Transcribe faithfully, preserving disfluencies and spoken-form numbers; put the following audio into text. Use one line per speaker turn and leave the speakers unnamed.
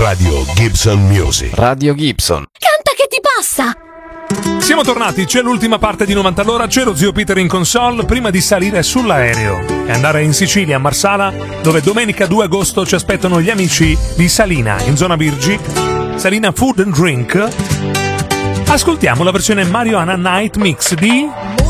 Radio Gibson Music.
Radio Gibson.
Canta che ti passa!
Siamo tornati, c'è l'ultima parte di novanta all'ora, c'è lo zio Peter in console prima di salire sull'aereo e andare in Sicilia, a Marsala, dove domenica due agosto ci aspettano gli amici di Salina, in zona Virgi, Salina Food and Drink. Ascoltiamo la versione Marijuana Night Mix di